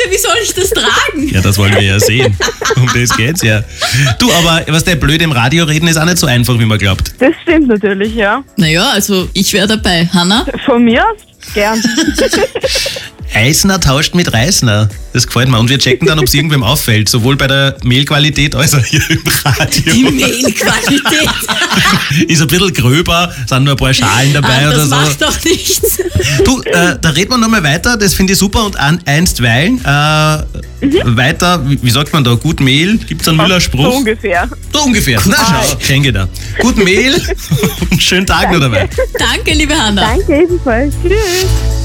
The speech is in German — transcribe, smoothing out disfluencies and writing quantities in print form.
wie soll ich das tragen? Ja, das wollen wir ja sehen. Um das geht's ja. Du, aber was der blöd im Radio reden ist auch nicht so einfach, wie man glaubt. Das stimmt natürlich, ja. Naja, also ich wäre dabei. Hanna? Von mir aus gern. Eisner tauscht mit Reisner. Das gefällt mir. Und wir checken dann, ob es irgendwem auffällt. Sowohl bei der Mehlqualität als auch hier im Radio. Die Mehlqualität. Ist ein bisschen gröber, sind nur ein paar Schalen dabei oder Das so. macht doch nichts. Du, da reden wir nochmal weiter. Das finde ich super. Und einstweilen, weiter, wie sagt man da, gut Mehl? Gibt es einen Müller-Spruch? So ungefähr. So ungefähr. Na schau, schenke da. Gut Mehl und schönen Tag noch dabei. Danke, liebe Hanna. Danke ebenfalls. Tschüss.